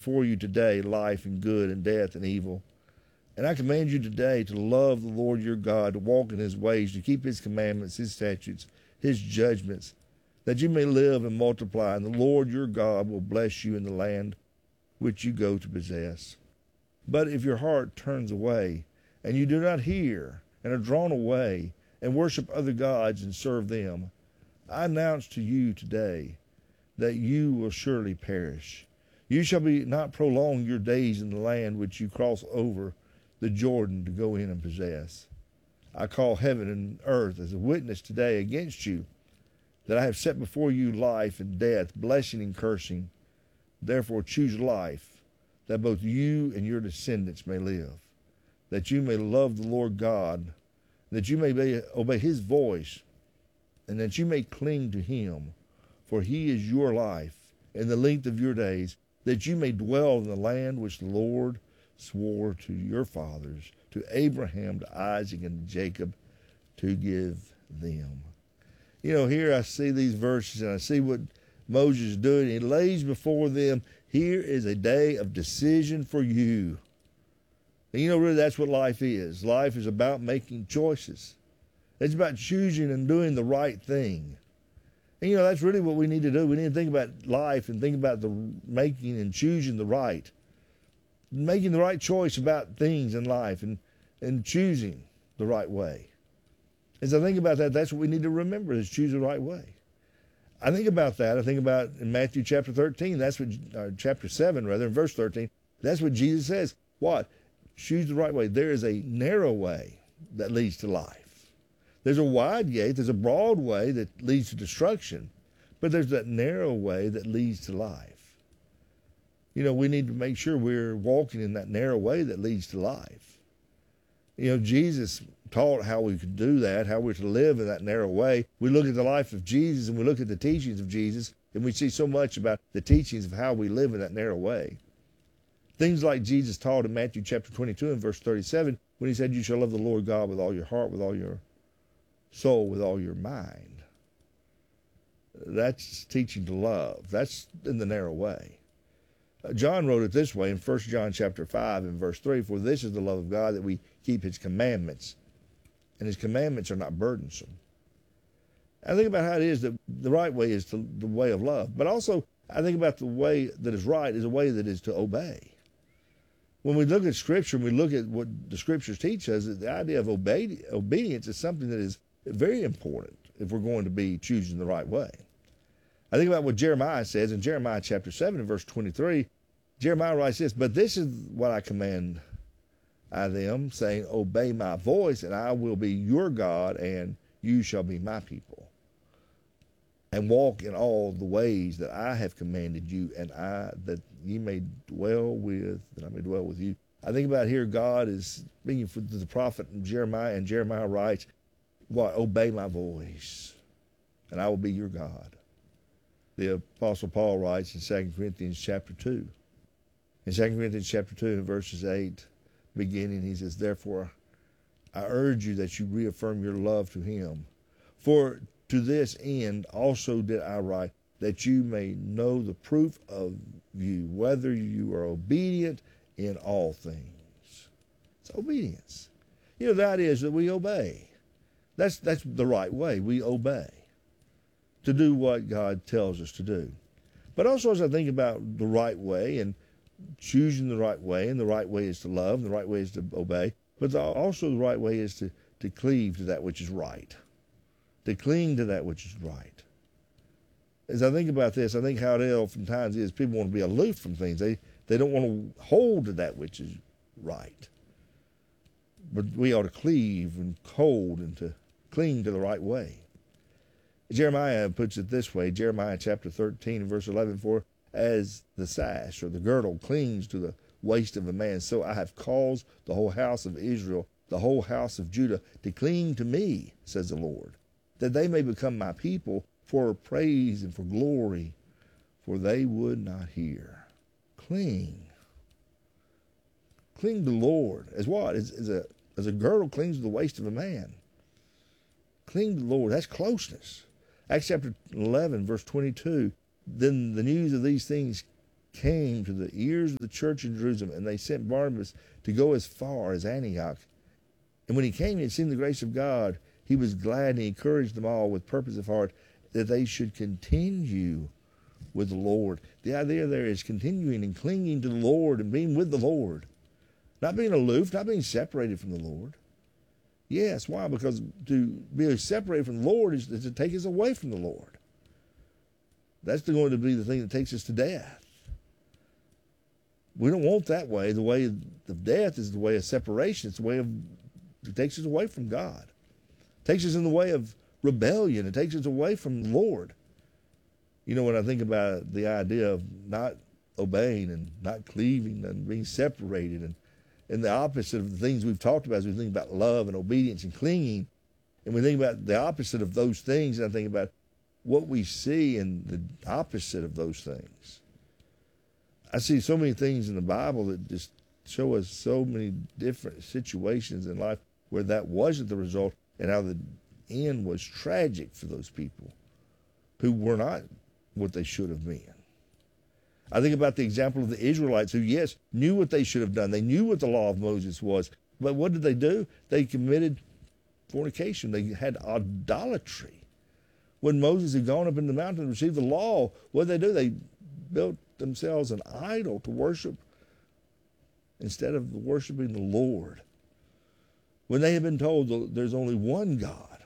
before you today life and good and death and evil. And I command you today to love the Lord your God, to walk in his ways, to keep his commandments, his statutes, his judgments, that you may live and multiply. And the Lord your God will bless you in the land which you go to possess. But if your heart turns away, and you do not hear, and are drawn away, and worship other gods and serve them, I announce to you today that you will surely perish. You shall not prolong your days in the land which you cross over the Jordan to go in and possess. I call heaven and earth as a witness today against you, that I have set before you life and death, blessing and cursing. Therefore choose life, that both you and your descendants may live, that you may love the Lord God, that you may obey his voice, and that you may cling to him, for he is your life and the length of your days, that you may dwell in the land which the Lord swore to your fathers, to Abraham, to Isaac, and to Jacob, to give them. You know, here I see these verses and I see what Moses is doing. He lays before them, here is a day of decision for you. And you know, really that's what life is. Life is about making choices. It's about choosing and doing the right thing. And you know, that's really what we need to do. We need to think about life and think about the making and choosing the right. Making the right choice about things in life and choosing the right way. As I think about that, that's what we need to remember, is choose the right way. I think about that. I think about in Matthew chapter 13, that's what, chapter 7 rather, in verse 13, that's what Jesus says. What? Choose the right way. There is a narrow way that leads to life. There's a wide gate, there's a broad way that leads to destruction, but there's that narrow way that leads to life. You know, we need to make sure we're walking in that narrow way that leads to life. You know, Jesus taught how we could do that, how we're to live in that narrow way. We look at the life of Jesus and we look at the teachings of Jesus, and we see so much about the teachings of how we live in that narrow way. Things like Jesus taught in Matthew chapter 22 and verse 37, when he said, you shall love the Lord God with all your heart, with all your soul, with all your mind. That's teaching to love. That's in the narrow way. John wrote it this way in 1 John chapter 5 and verse 3, for this is the love of God, that we keep his commandments, and his commandments are not burdensome. I think about how it is that the right way is the way of love, but also I think about the way that is right is a way that is to obey. When we look at Scripture and we look at what the Scriptures teach us, the idea of obedience is something that is very important if we're going to be choosing the right way. I think about what Jeremiah says in Jeremiah chapter 7 and verse 23. Jeremiah writes this, but this is what I command them, saying, obey my voice, and I will be your God, and you shall be my people. And walk in all the ways that I have commanded you, and that you may dwell with, that I may dwell with you. I think about here, God is speaking to the prophet Jeremiah, and Jeremiah writes, what? Obey my voice, and I will be your God. The Apostle Paul writes in 2 Corinthians chapter 2. In 2 Corinthians chapter 2, in verses 8, beginning, he says, therefore, I urge you that you reaffirm your love to him. For to this end also did I write, that you may know the proof of you, whether you are obedient in all things. It's obedience. You know, the idea is that we obey. That's the right way. We obey to do what God tells us to do. But also, as I think about the right way and choosing the right way, and the right way is to love, and the right way is to obey, but also the right way is to cleave to that which is right, to cling to that which is right. As I think about this, I think how it oftentimes is people want to be aloof from things. They don't want to hold to that which is right. But we ought to cleave and hold and to cling to the right way. Jeremiah puts it this way, Jeremiah chapter 13 verse 11, for as the sash or the girdle clings to the waist of a man, so I have caused the whole house of Israel, the whole house of Judah, to cling to me, says the Lord, that they may become my people for praise and for glory, for they would not hear. Cling. Cling to the Lord. As what? As a girdle clings to the waist of a man. Cling to the Lord. That's closeness. Acts chapter 11, verse 22, then the news of these things came to the ears of the church in Jerusalem, and they sent Barnabas to go as far as Antioch. And when he came and had seen the grace of God, he was glad, and he encouraged them all with purpose of heart that they should continue with the Lord. The idea there is continuing and clinging to the Lord and being with the Lord. Not being aloof, not being separated from the Lord. Yes, why? Because to be separated from the Lord is to take us away from the Lord. That's going to be the thing that takes us to death. We don't want that way. The way of death is the way of separation. It's the way it takes us away from God. It takes us in the way of rebellion. It takes us away from the Lord. You know, when I think about the idea of not obeying and not cleaving and being separated and the opposite of the things we've talked about as we think about love and obedience and clinging, and we think about the opposite of those things, and I think about what we see and the opposite of those things. I see so many things in the Bible that just show us so many different situations in life where that wasn't the result, and how the end was tragic for those people who were not what they should have been. I think about the example of the Israelites who, yes, knew what they should have done. They knew what the law of Moses was. But what did they do? They committed fornication. They had idolatry. When Moses had gone up in the mountain to receive the law, what did they do? They built themselves an idol to worship instead of worshiping the Lord. When they had been told that there's only one God.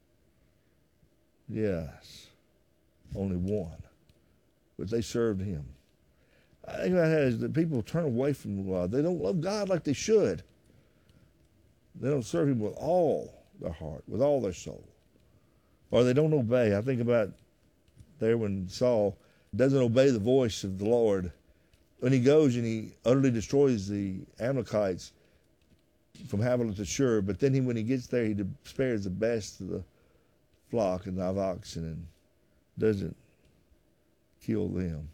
Yes, only one. But they served him. I think about that is that people turn away from God. They don't love God like they should. They don't serve him with all their heart, with all their soul. Or they don't obey. I think about there when Saul doesn't obey the voice of the Lord. When he goes and he utterly destroys the Amalekites from Havilah to Shur, but then when he gets there, he spares the best of the flock and of oxen and doesn't kill them.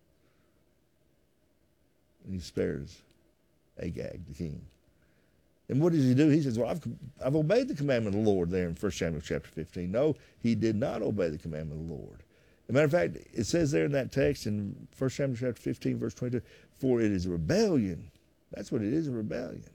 And he spares Agag, the king. And what does he do? He says, well, I've obeyed the commandment of the Lord there in 1 Samuel chapter 15. No, he did not obey the commandment of the Lord. As a matter of fact, it says there in that text in 1 Samuel chapter 15, verse 22, for it is a rebellion. That's what it is, a rebellion.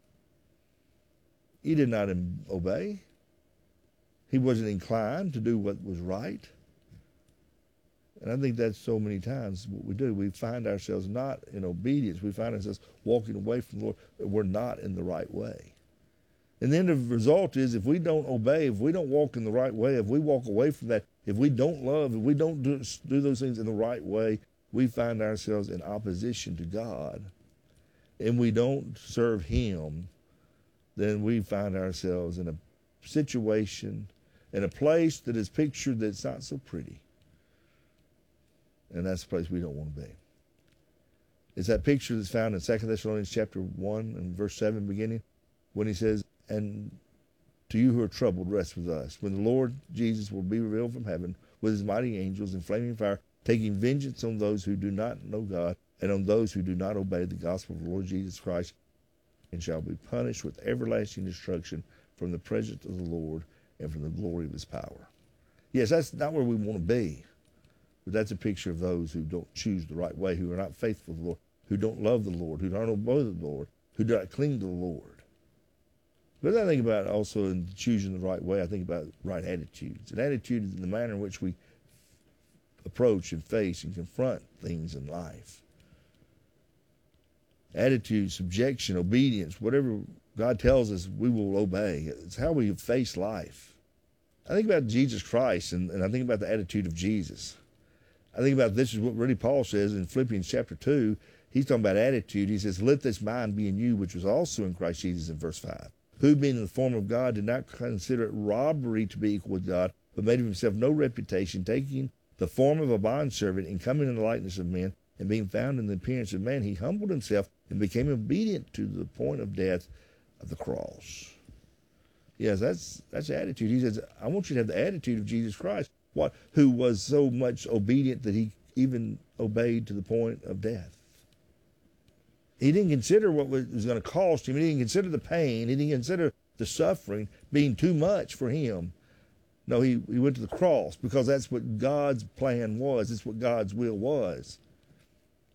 He did not obey. He wasn't inclined to do what was right. And I think that's so many times what we do. We find ourselves not in obedience. We find ourselves walking away from the Lord. We're not in the right way. And then the result is if we don't obey, if we don't walk in the right way, if we walk away from that, if we don't love, if we don't do those things in the right way, we find ourselves in opposition to God. And we don't serve him, then we find ourselves in a situation, in a place that is pictured that's not so pretty. And that's the place we don't want to be. It's that picture that's found in 2 Thessalonians chapter 1 and verse 7 beginning, when he says, and to you who are troubled, rest with us, when the Lord Jesus will be revealed from heaven with his mighty angels in flaming fire, taking vengeance on those who do not know God and on those who do not obey the gospel of the Lord Jesus Christ, and shall be punished with everlasting destruction from the presence of the Lord and from the glory of his power. Yes, that's not where we want to be. But that's a picture of those who don't choose the right way, who are not faithful to the Lord, who don't love the Lord, who don't obey the Lord, who do not cling to the Lord. But I think about also in choosing the right way, I think about right attitudes. An attitude is the manner in which we approach and face and confront things in life. Attitude, subjection, obedience, whatever God tells us, we will obey. It's how we face life. I think about Jesus Christ, and I think about the attitude of Jesus. I think about this is what really Paul says in Philippians chapter 2. He's talking about attitude. He says, let this mind be in you, which was also in Christ Jesus in verse 5, who being in the form of God did not consider it robbery to be equal with God, but made of himself no reputation, taking the form of a bondservant and coming in the likeness of men, and being found in the appearance of man, he humbled himself and became obedient to the point of death of the cross. Yes, that's attitude. He says, I want you to have the attitude of Jesus Christ. Who was so much obedient that he even obeyed to the point of death. He didn't consider what was going to cost him. He didn't consider the pain. He didn't consider the suffering being too much for him. No, he went to the cross because that's what God's plan was. It's what God's will was.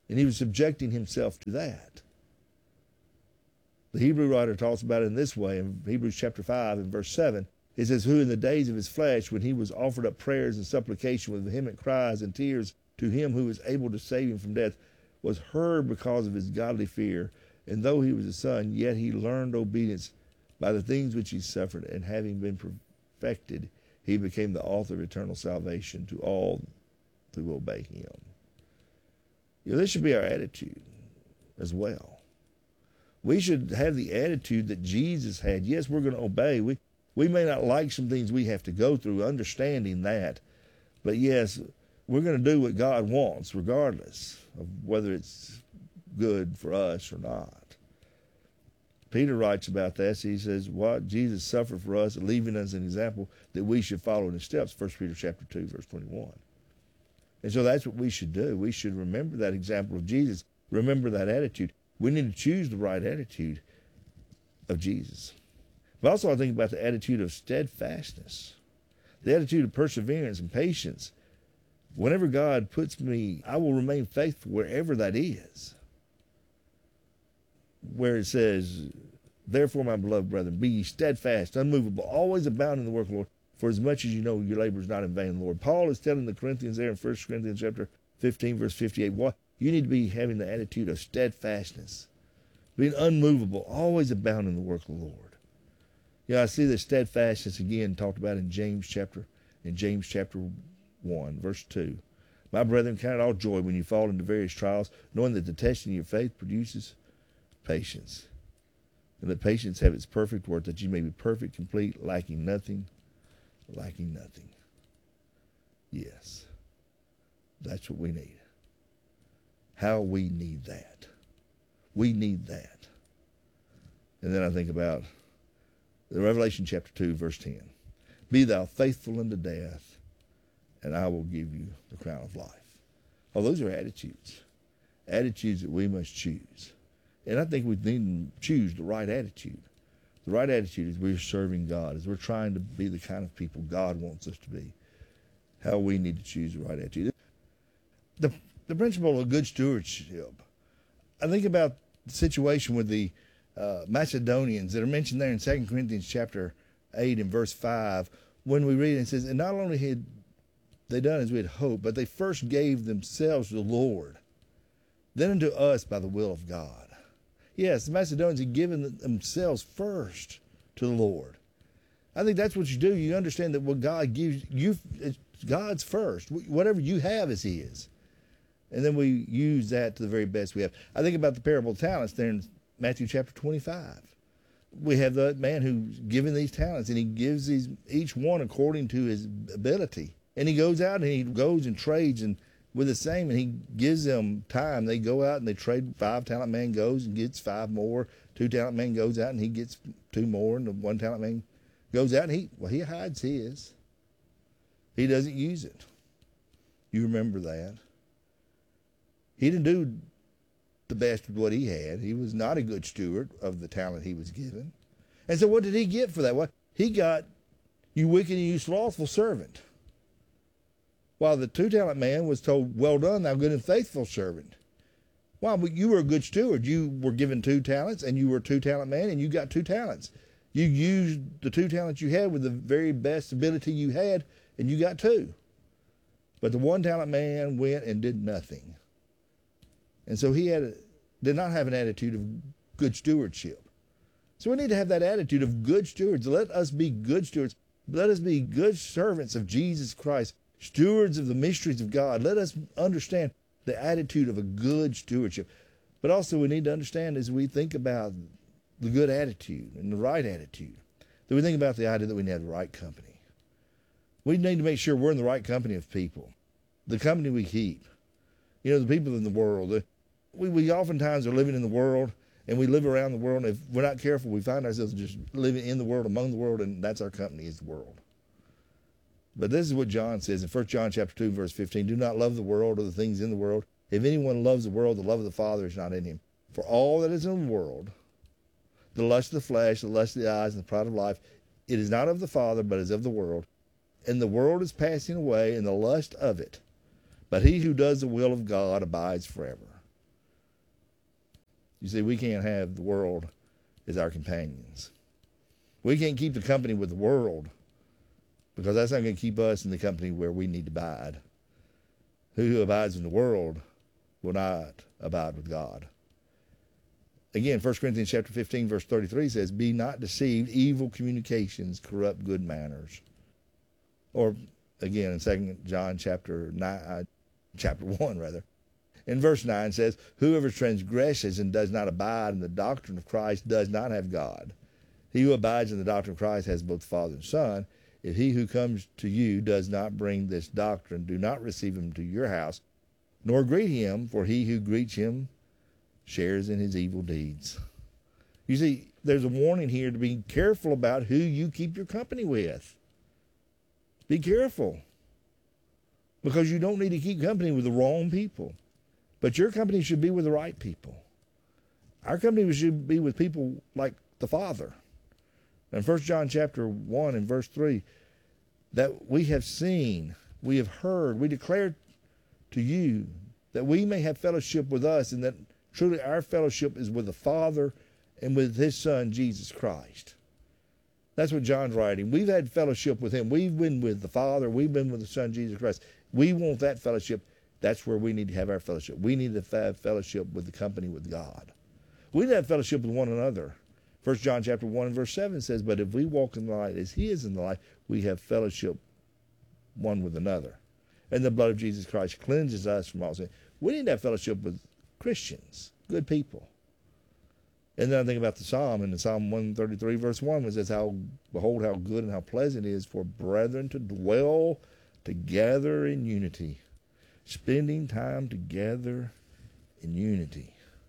And he was subjecting himself to that. The Hebrew writer talks about it in this way in Hebrews chapter 5 and verse 7. It says, who in the days of his flesh, when he was offered up prayers and supplication with vehement cries and tears to him who was able to save him from death, was heard because of his godly fear. And though he was a son, yet he learned obedience by the things which he suffered. And having been perfected, he became the author of eternal salvation to all who obey him. This should be our attitude as well. We should have the attitude that Jesus had. Yes, we're going to obey. We may not like some things we have to go through, understanding that. But yes, we're going to do what God wants, regardless of whether it's good for us or not. Peter writes about this. He says, what? Jesus suffered for us, leaving us an example that we should follow in his steps. 1 Peter chapter 2, verse 21. And so that's what we should do. We should remember that example of Jesus. Remember that attitude. We need to choose the right attitude of Jesus. But also I think about the attitude of steadfastness, the attitude of perseverance and patience. Whenever God puts me, I will remain faithful wherever that is. Where it says, therefore, my beloved brethren, be ye steadfast, unmovable, always abound in the work of the Lord, for as much as you know your labor is not in vain in the Lord. Paul is telling the Corinthians there in 1 Corinthians chapter 15, verse 58, what? You need to be having the attitude of steadfastness, being unmovable, always abound in the work of the Lord. I see the steadfastness again talked about in James chapter 1, verse 2. My brethren, count it all joy when you fall into various trials, knowing that the testing of your faith produces patience. And let patience have its perfect work, that you may be perfect, complete, lacking nothing. Yes, that's what we need. How we need that. We need that. And then I think about the Revelation chapter 2, verse 10. Be thou faithful unto death, and I will give you the crown of life. Oh, those are attitudes. Attitudes that we must choose. And I think we need to choose the right attitude. The right attitude is we're serving God, as we're trying to be the kind of people God wants us to be. How we need to choose the right attitude. The principle of good stewardship. I think about the situation with the Macedonians that are mentioned there in 2 Corinthians chapter 8 and verse 5. When we read it, it says, and not only had they done as we had hoped, but they first gave themselves to the Lord, then unto us by the will of God. Yes, the Macedonians had given themselves first to the Lord. I think that's what you do. You understand that what God gives you, God's first. Whatever you have is his. And then we use that to the very best we have. I think about the parable of talents there in Matthew chapter 25. We have the man who's given these talents, and he gives these each one according to his ability. And he goes out and he goes and trades and with the same, and he gives them time. They go out and they trade. 5-talent man goes and gets 5 more. 2-talent man goes out and he gets 2 more. And the 1-talent man goes out and he hides his. He doesn't use it. You remember that. He didn't do the best with what he had. He was not a good steward of the talent he was given. And so what did he get for that? Well, he got, you wicked and you slothful servant. While the 2-talent man was told, well done, thou good and faithful servant. Why? Well, you were a good steward. You were given 2 talents, and you were a 2-talent man, and you got 2 talents. You used the 2 talents you had with the very best ability you had, and you got 2. But the 1-talent man went and did nothing. And so he did not have an attitude of good stewardship. So we need to have that attitude of good stewards. Let us be good stewards. Let us be good servants of Jesus Christ. Stewards of the mysteries of God. Let us understand the attitude of a good stewardship. But also we need to understand as we think about the good attitude and the right attitude, that we think about the idea that we need the right company. We need to make sure we're in the right company of people. The company we keep. The people in the world. We oftentimes are living in the world, and we live around the world, and if we're not careful, we find ourselves just living in the world, among the world, and that's our company, is the world. But this is what John says in 1 John chapter 2, verse 15. Do not love the world or the things in the world. If anyone loves the world, the love of the Father is not in him. For all that is in the world, the lust of the flesh, the lust of the eyes, and the pride of life, it is not of the Father, but is of the world. And the world is passing away, and the lust of it. But he who does the will of God abides forever. You see, we can't have the world as our companions. We can't keep the company with the world, because that's not going to keep us in the company where we need to abide. Who abides in the world will not abide with God. Again, 1 Corinthians chapter 15, verse 33 says, be not deceived, evil communications corrupt good manners. Or again, in 2 John chapter 1, in verse 9 says, whoever transgresses and does not abide in the doctrine of Christ does not have God. He who abides in the doctrine of Christ has both Father and Son. If he who comes to you does not bring this doctrine, do not receive him to your house, nor greet him, for he who greets him shares in his evil deeds. You see, there's a warning here to be careful about who you keep your company with. Be careful, because you don't need to keep company with the wrong people, but your company should be with the right people. Our company should be with people like the Father. In 1 John chapter 1 and verse 3, that we have seen, we have heard, we declare to you that we may have fellowship with us, and that truly our fellowship is with the Father and with his Son, Jesus Christ. That's what John's writing. We've had fellowship with him. We've been with the Father. We've been with the Son, Jesus Christ. We want that fellowship. That's where we need to have our fellowship. We need to have fellowship with the company with God. We need to have fellowship with one another. 1 John chapter 1 and verse 7 says, but if we walk in the light as he is in the light, we have fellowship one with another. And the blood of Jesus Christ cleanses us from all sin. We need to have fellowship with Christians, good people. And then I think about the Psalm, and in Psalm 133 verse 1, it says, behold how good and how pleasant it is for brethren to dwell together in unity. Spending time together in unity.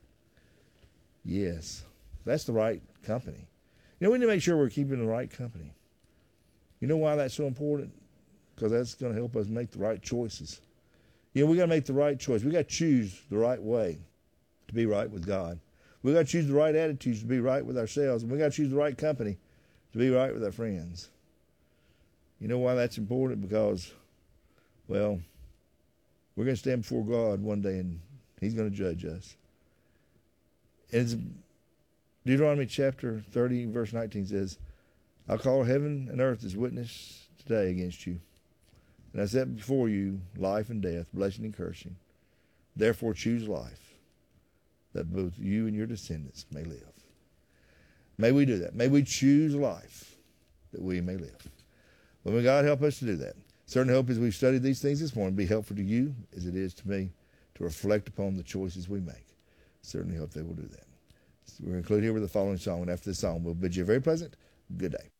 Yes, that's the right company. You know, we need to make sure we're keeping the right company. You know why that's so important? Because that's going to help us make the right choices. You know, we got to make the right choice. We got to choose the right way to be right with God. We got to choose the right attitudes to be right with ourselves. And we got to choose the right company to be right with our friends. You know why that's important? Because, well, we're going to stand before God one day, and he's going to judge us. And Deuteronomy chapter 30, verse 19 says, I'll call heaven and earth as witness today against you. And I set before you life and death, blessing and cursing. Therefore choose life, that both you and your descendants may live. May we do that. May we choose life, that we may live. Well, may God help us to do that. Certainly hope as we've studied these things this morning be helpful to you as it is to me to reflect upon the choices we make. Certainly hope they will do that. So we're going to conclude here with the following song, and after this song, we'll bid you a very pleasant good day.